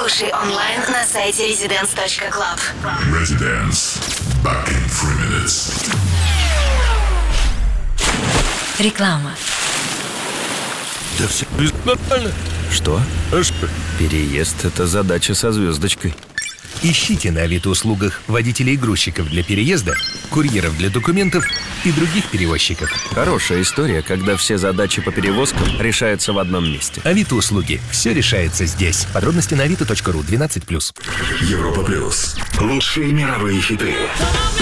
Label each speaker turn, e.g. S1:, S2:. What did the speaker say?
S1: Слушай онлайн на сайте residence.club.
S2: Residence. Back in 3 minutes.
S1: Реклама.
S3: Да все нормально.
S4: Что? Переезд — это задача со звездочкой.
S3: Ищите на Авито-услугах водителей-грузчиков для переезда, курьеров для документов и других перевозчиков.
S4: Хорошая история, когда все задачи по перевозкам решаются в одном месте.
S3: Авито-услуги. Все решается здесь. Подробности на avito.ru 12+.
S2: Европа плюс. Лучшие мировые хиты.